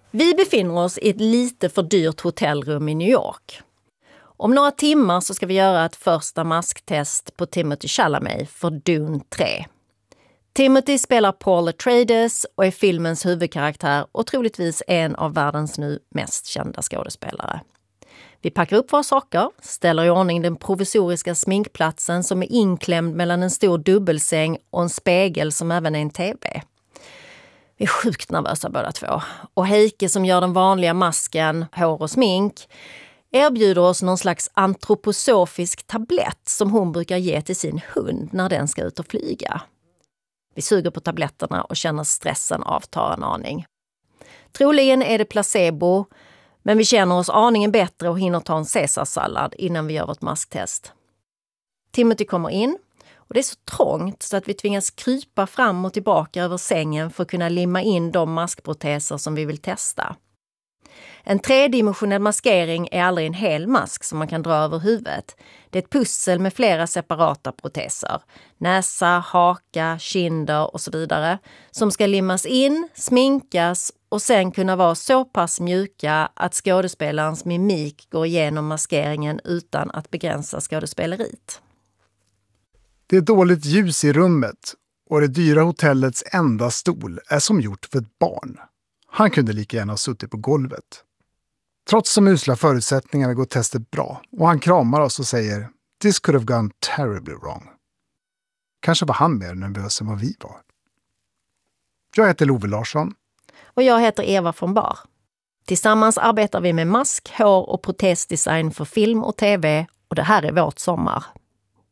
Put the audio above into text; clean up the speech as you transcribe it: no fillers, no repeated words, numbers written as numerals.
Vi befinner oss i ett lite för dyrt hotellrum i New York. Om några timmar så ska vi göra ett första masktest på Timothée Chalamet för Dune 3. Timothée spelar Paul Atreides och är filmens huvudkaraktär och troligtvis en av världens nu mest kända skådespelare. Vi packar upp våra saker, ställer i ordning den provisoriska sminkplatsen som är inklämd mellan en stor dubbelsäng och en spegel som även är en tv. Vi är sjukt nervösa båda två. Och Heike som gör den vanliga masken, hår och smink erbjuder oss någon slags antroposofisk tablett som hon brukar ge till sin hund när den ska ut och flyga. Vi suger på tabletterna och känner stressen avta en aning. Troligen är det placebo, men vi känner oss aningen bättre och hinner ta en caesarsallad innan vi gör vårt masktest. Timothée kommer in och det är så trångt så att vi tvingas krypa fram och tillbaka över sängen för att kunna limma in de maskproteser som vi vill testa. En tredimensionell maskering är aldrig en hel mask som man kan dra över huvudet. Det är ett pussel med flera separata proteser. Näsa, haka, kinder och så vidare. Som ska limmas in, sminkas och sen kunna vara så pass mjuka att skådespelarens mimik går igenom maskeringen utan att begränsa skådespeleriet. Det är dåligt ljus i rummet och det dyra hotellets enda stol är som gjort för ett barn. Han kunde lika gärna ha suttit på golvet. Trots de usla förutsättningarna går testet bra och han kramar oss och säger "This could have gone terribly wrong." Kanske var han mer nervös än vad vi var. Jag heter Love Larsson. Och jag heter Eva von Bar. Tillsammans arbetar vi med mask, hår och protesdesign för film och tv och det här är vårt sommar.